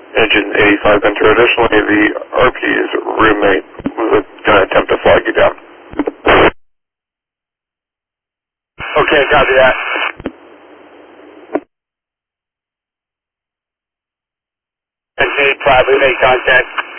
Engine 85 enter. Additionally, the RP's roommate was going to attempt to flag you down. Okay, copy that. Engine 85, we make contact.